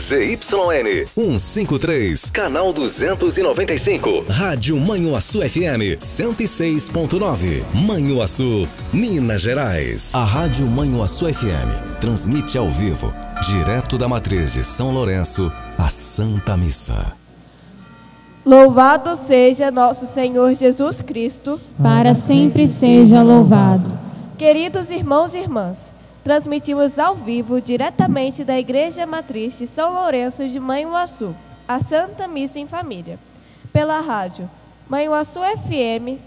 ZYN 153, canal 295. Rádio Manhuaçu FM 106.9. Manhuaçu, Minas Gerais. A Rádio Manhuaçu FM transmite ao vivo, direto da matriz de São Lourenço, a Santa Missa. Louvado seja nosso Senhor Jesus Cristo. Para sempre seja louvado. Queridos irmãos e irmãs, transmitimos ao vivo, diretamente da Igreja Matriz de São Lourenço de Manhuaçu, a Santa Missa em Família, pela rádio Manhuaçu FM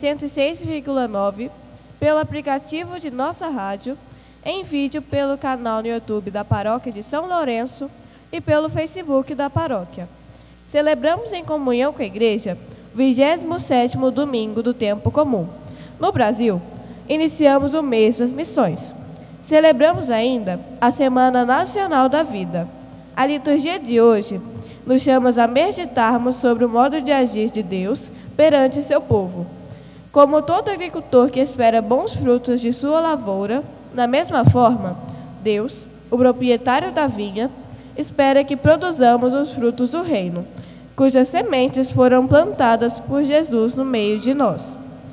106,9, pelo aplicativo de nossa rádio, em vídeo pelo canal no YouTube da Paróquia de São Lourenço e pelo Facebook da paróquia. Celebramos em comunhão com a Igreja o 27º domingo do tempo comum. No Brasil, iniciamos o mês das missões. Celebramos ainda a Semana Nacional da Vida. A liturgia de hoje nos chama a meditarmos sobre o modo de agir de Deus perante seu povo. Como todo agricultor que espera bons frutos de sua lavoura, da mesma forma, Deus, o proprietário da vinha, espera que produzamos os frutos do reino, cujas sementes foram plantadas por Jesus no meio de nós.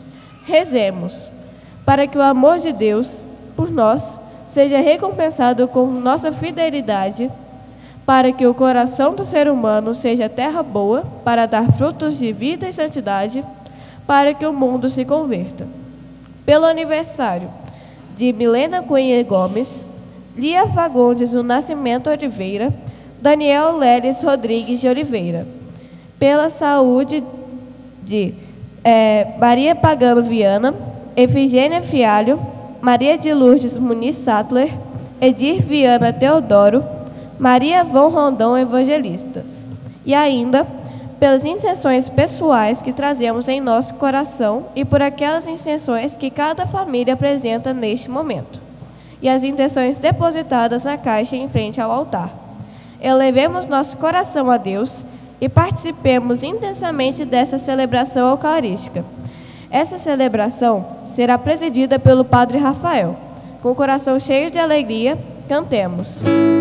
Rezemos, para que o amor de Deus por nós seja recompensado com nossa fidelidade, para que o coração do ser humano seja terra boa, para dar frutos de vida e santidade, para que o mundo se converta. Pelo aniversário de Milena Cunha Gomes, Lia Fagundes do Nascimento Oliveira, Daniel Leles Rodrigues de Oliveira. Pela saúde de Maria Pagano Viana, Efigênia Fialho, Maria de Lourdes Muniz Sattler, Edir Viana Teodoro, Maria Von Rondon Evangelistas. E ainda pelas intenções pessoais que trazemos em nosso coração e por aquelas intenções que cada família apresenta neste momento. E as intenções depositadas na caixa em frente ao altar. Elevemos nosso coração a Deus e participemos intensamente dessa celebração eucarística. Essa celebração será presidida pelo Padre Rafael. Com o coração cheio de alegria, cantemos.